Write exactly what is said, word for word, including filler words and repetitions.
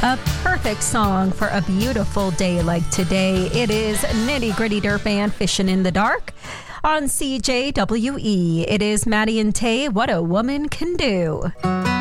A perfect song for a beautiful day like today. It is Nitty Gritty Dirt Band Fishing in the Dark on C J W E. It is Maddie and Tay, What a Woman Can Do.